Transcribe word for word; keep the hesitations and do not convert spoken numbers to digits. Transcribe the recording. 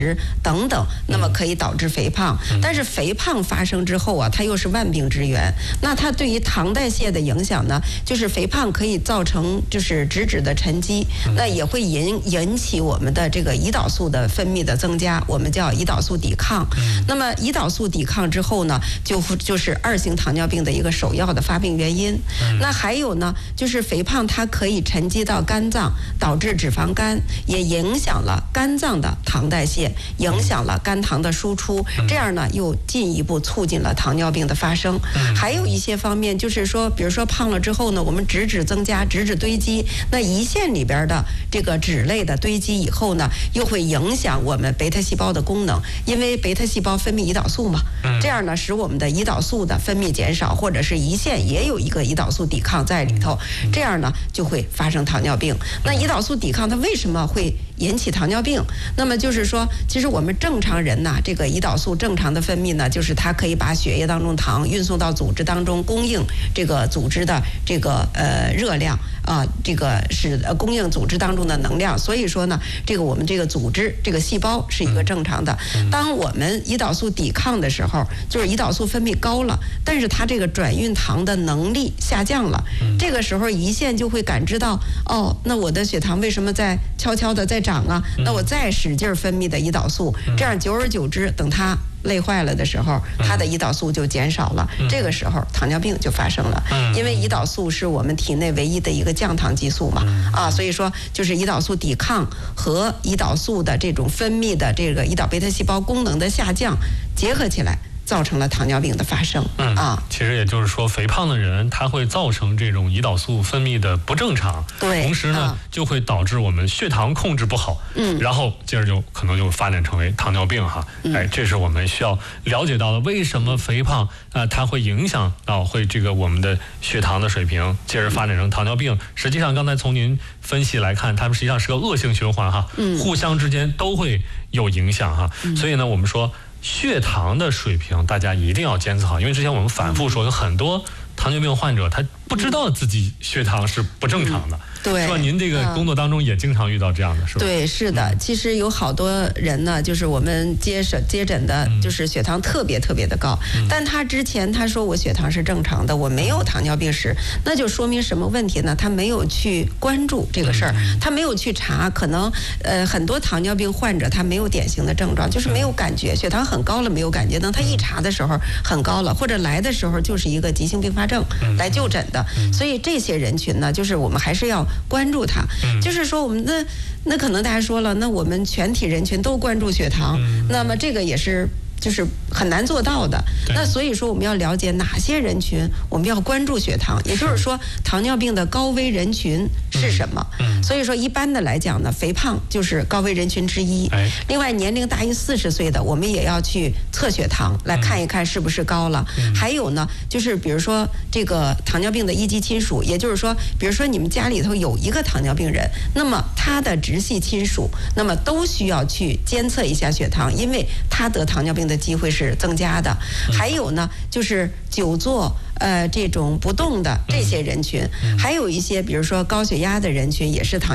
等等，那么可以导致肥胖。但是肥胖发生之后啊，它又是万病之源。那它对于糖代谢的影响呢，就是肥胖可以造成就是脂质的沉积，那也会引引起我们的这个胰岛素的分泌的增加，我们叫胰岛素抵抗。那么胰岛素抵抗之后呢，就就是二型糖尿病的一个首要的发病原因。那还有呢，就是肥胖它可以沉积到肝脏，导致脂肪肝，也影响了肝脏的糖代谢，影响了肝糖的输出，这样呢又进一步促进了糖尿病的发生。还有一些方面就是说，比如说胖了之后呢，我们脂质增加，脂质堆积，那胰腺里边的这个脂类的堆积以后呢，又会影响我们贝塔细胞的功能，因为贝塔细胞分泌胰岛素嘛，这样呢使我们的胰岛素的分泌减少，或者是胰腺也有一个胰岛素抵抗在里头，这样呢就会发生糖尿病。那胰岛素抵抗它为什么会引起糖尿病？那么就是说，其实我们正常人呐，这个胰岛素正常的分泌呢，就是它可以把血液当中糖运送到组织当中，供应这个组织的这个呃热量啊，这个是供应组织当中的能量。所以说呢，这个我们这个组织这个细胞是一个正常的。当我们胰岛素抵抗的时候，就是胰岛素分泌高了，但是它这个转运糖的能力下降了，这个时候胰腺就会感知到，哦，那我的血糖为什么在悄悄的在涨啊？那我再使劲分泌的胰岛素，这样久而久之，等它累坏了的时候，它的胰岛素就减少了，这个时候糖尿病就发生了。因为胰岛素是我们体内唯一的一个降糖激素嘛，啊，所以说就是胰岛素抵抗和胰岛素的这种分泌的这个胰岛贝塔细胞功能的下降结合起来，造成了糖尿病的发生。 嗯啊， 其实也就是说，肥胖的人他会造成这种胰岛素分泌的不正常， 对， 同时呢、啊、就会导致我们血糖控制不好，嗯，然后接着就可能就发展成为糖尿病哈。嗯、哎，这是我们需要了解到的，为什么肥胖啊、呃、它会影响到会这个我们的血糖的水平，接着发展成糖尿病。实际上，刚才从您分析来看，它们实际上是个恶性循环哈，嗯，互相之间都会有影响哈。嗯、所以呢，我们说。血糖的水平大家一定要监测好，因为之前我们反复说，有很多糖尿病患者他不知道自己血糖是不正常的。嗯对， 是吧？您这个工作当中也经常遇到这样的，是吧？ 对，是的。其实有好多人呢，就是我们接诊接诊的，就是血糖特别特别的高，嗯、但他之前他说我血糖是正常的，我没有糖尿病史，那就说明什么问题呢？他没有去关注这个事儿，嗯、他没有去查，可能呃很多糖尿病患者他没有典型的症状，就是没有感觉，血糖很高了没有感觉，等他一查的时候很高了，或者来的时候就是一个急性并发症来就诊的，所以这些人群呢，就是我们还是要关注它，就是说我们的那可能大家说了，那我们全体人群都关注血糖，那么这个也是就是很难做到的。那所以说我们要了解哪些人群我们要关注血糖，也就是说糖尿病的高危人群是什么。所以说一般的来讲呢，肥胖就是高危人群之一。另外年龄大于四十岁的，我们也要去测血糖来看一看是不是高了。还有呢，就是比如说这个糖尿病的一级亲属，也就是说比如说你们家里头有一个糖尿病人，那么他的直系亲属那么都需要去监测一下血糖，因为他得糖尿病的机会是增加的。还有呢，就是久坐呃这种不动的这些人群，还有一些比如说高血压的人群也是糖